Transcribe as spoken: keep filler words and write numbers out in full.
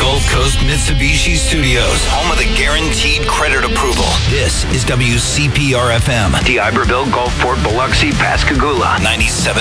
Gulf Coast Mitsubishi Studios, home of the guaranteed credit approval. This is W C P R F M. D'Iberville, Gulfport, Biloxi, Pascagoula. ninety-seven